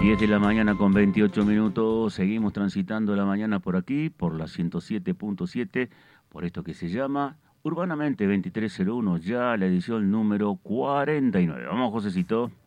10 de la mañana con 28 minutos, seguimos transitando la mañana por aquí, por la 107.7, por esto que se llama Urbanamente 2301, ya la edición número 49. Vamos, Josecito.